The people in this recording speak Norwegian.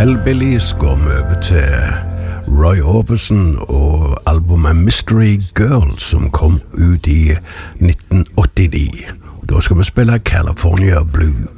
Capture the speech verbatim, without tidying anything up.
Hellbillies går vi over til Roy Orbison og albumet Mystery Girl som kom ut i nitten åttini. Da skal vi spille California Blue.